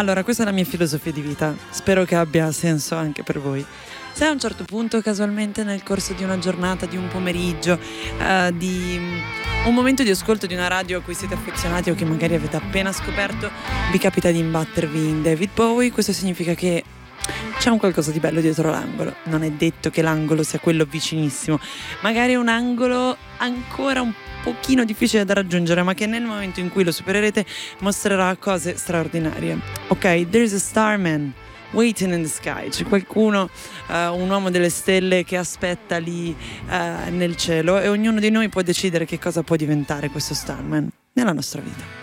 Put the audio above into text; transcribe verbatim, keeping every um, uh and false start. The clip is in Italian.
Allora, questa è la mia filosofia di vita, spero che abbia senso anche per voi. Se a un certo punto, casualmente nel corso di una giornata, di un pomeriggio, eh, di un momento di ascolto di una radio a cui siete affezionati o che magari avete appena scoperto, vi capita di imbattervi in David Bowie, questo significa che c'è un qualcosa di bello dietro l'angolo. Non è detto che l'angolo sia quello vicinissimo, magari è un angolo ancora un pochino difficile da raggiungere, ma che nel momento in cui lo supererete mostrerà cose straordinarie. Ok, there's a starman waiting in the sky. C'è qualcuno, uh, un uomo delle stelle che aspetta lì uh, nel cielo, e ognuno di noi può decidere che cosa può diventare questo starman nella nostra vita.